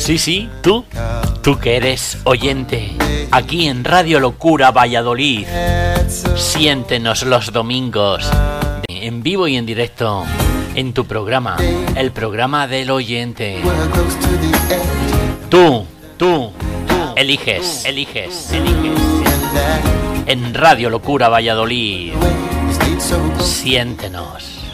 Sí, tú que eres oyente, aquí en Radio Locura Valladolid, siéntenos los domingos, en vivo y en directo, en tu programa, el programa del oyente. Tú, eliges, en Radio Locura Valladolid, siéntenos.